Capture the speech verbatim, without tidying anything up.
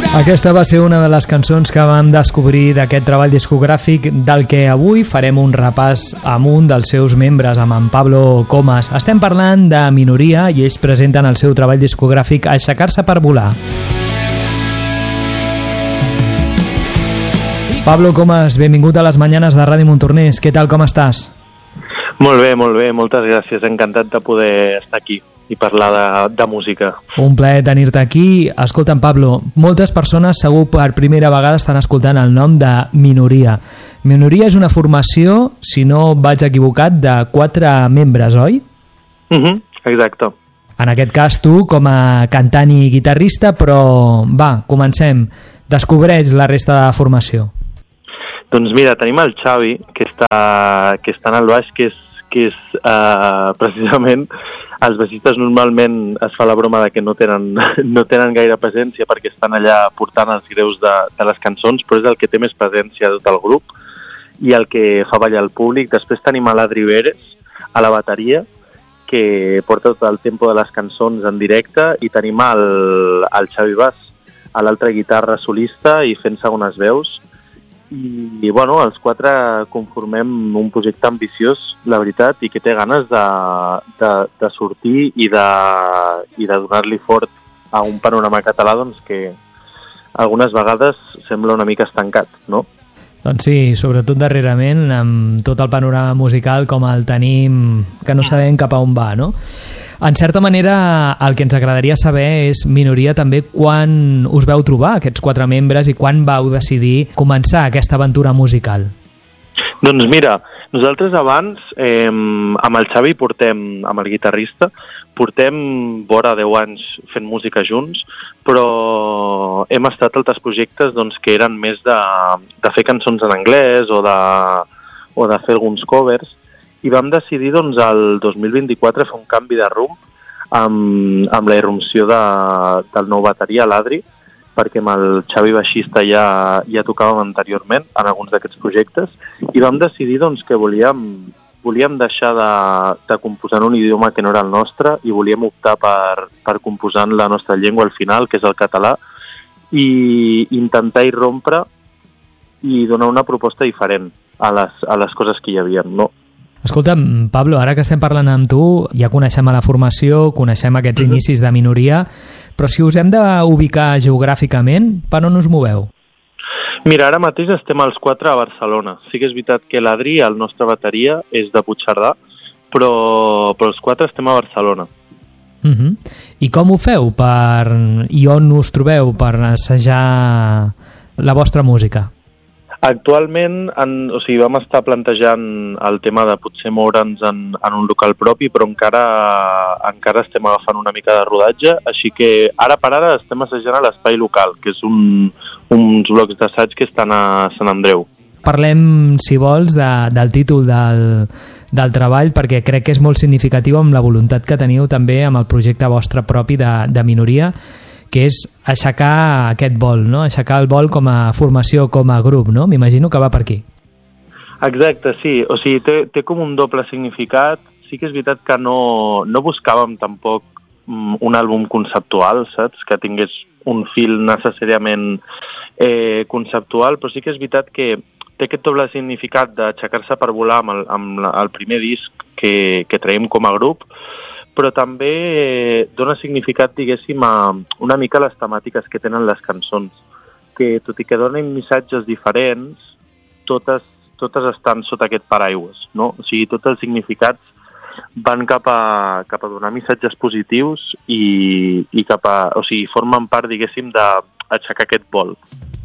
Aquesta va ser una de les cançons que vam descobrir d'aquest treball discogràfic del que avui farem un repàs amb un dels seus membres, amb en Pablo Comas. Estem parlant de Minoria i ells presenten el seu treball discogràfic Aixecar-se per volar. Pablo Comas, benvingut a les Mañanes de Ràdio Montornès. Què tal, com estàs? Molt bé, molt bé, moltes gràcies. Encantat de poder estar aquí i parlar de, de música. Un plaer tenir-te aquí. Escolta'm, Pablo, moltes persones segur per primera vegada estan escoltant el nom de Minoria. Minoria és una formació, si no vaig equivocat, de quatre membres, oi? Uh-huh, exacte. En aquest cas tu com a cantant i guitarrista, però va, comencem. Descobreix la resta de la formació. Doncs mira, tenim el Xavi, que està, que està en el baix, que és, que és uh, precisament els baixistes normalment es fa la broma de que no tenen, no tenen gaire presència perquè estan allà portant els greus de, de les cançons, però és el que té més presència de tot el grup i el que fa ballar el públic. Després tenim a l'Adri Veres a la bateria, que porta tot el tempo de les cançons en directe, i tenim el, el Xavi Bas a l'altra guitarra solista i fent segones veus. I, i bueno, els quatre conformem un projecte ambiciós, la veritat, i que té ganes de, de, de sortir i de, i de donar-li fort a un panorama català, doncs, que algunes vegades sembla una mica estancat, no? Doncs sí, sobretot darrerament, amb tot el panorama musical com el tenim, que no sabem cap a on va, no? En certa manera, el que ens agradaria saber és, Minoria, també quan us veu trobar, aquests quatre membres, i quan vau decidir començar aquesta aventura musical? Doncs mira, nosaltres abans, eh, amb el Xavi portem, amb el guitarrista, portem vora deu anys fent música junts, però hem estat altres projectes doncs, que eren més de, de fer cançons en anglès o de, o de fer alguns covers, i vam decidir doncs, el dos mil vint-i-quatre fer un canvi de rumb amb, amb la irrupció de, del nou bateria, l'Adri, perquè amb el Xavi baixista ja, ja tocàvem anteriorment en alguns d'aquests projectes, i vam decidir doncs, que volíem, volíem deixar de, de composar en un idioma que no era el nostre i volíem optar per, per composar en la nostra llengua al final, que és el català, i intentar irrompre i donar una proposta diferent a les, a les coses que hi havia, no? Escolta'm, Pablo, ara que estem parlant amb tu, ja coneixem a la formació, coneixem aquests mm-hmm. inicis de Minoria, però si us hem d'ubicar geogràficament, per on us moveu? Mira, ara mateix estem els quatre a Barcelona. Sí que és veritat que l'Adri, el nostre bateria, és de Puigcerdà, però, però els quatre estem a Barcelona. Uh-huh. I com ho feu? Per... I on us trobeu per assajar la vostra música? Actualment, en, o sigui, vam estar plantejant el tema de potser moure'ns en, en un local propi, però encara, encara estem agafant una mica de rodatge, així que ara per ara estem assajant a l'espai local, que és un, uns blocs d'assaig que estan a Sant Andreu. Parlem, si vols, de, del títol del, del treball, perquè crec que és molt significatiu amb la voluntat que teniu també amb el projecte vostre propi de, de Minoria, que és aixecar aquest vol, no? Aixecar el vol com a formació, com a grup, no? M'imagino que va per aquí. Exacte, sí. O sigui, té, té com un doble significat. Sí que és veritat que no, no buscàvem tampoc un àlbum conceptual, saps? Que tingués un fil necessàriament eh, conceptual, però sí que és veritat que té aquest doble significat d'aixecar-se per volar amb el, amb el primer disc que, que traiem com a grup, però també dona significat, diguéssim, a una mica les temàtiques que tenen les cançons, que tot i que donen missatges diferents, totes, totes estan sota aquest paraigües, no? O sigui, tots els significats van cap a, cap a donar missatges positius i, i cap a, o sigui, formen part, diguéssim, d'aixecar aquest vol.